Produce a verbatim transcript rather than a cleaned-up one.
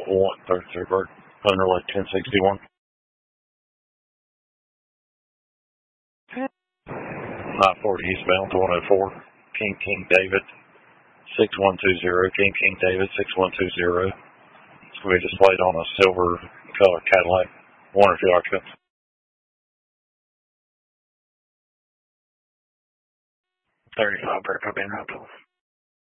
one, thirty-three Bird, Thunder Lake ten sixty-one. nine forty eastbound to one oh four, King King David, six one two zero, King King David, six one two zero. It's going to be displayed on a silver color Cadillac, one or two occupants. thirty-five Bird, copy and route.